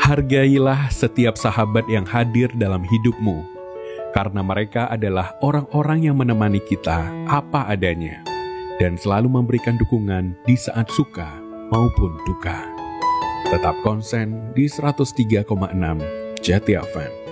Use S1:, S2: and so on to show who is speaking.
S1: Hargailah setiap sahabat yang hadir dalam hidupmu, karena mereka adalah orang-orang yang menemani kita apa adanya, dan selalu memberikan dukungan di saat suka maupun duka. Tetap konsen di 103,6 Jati FM.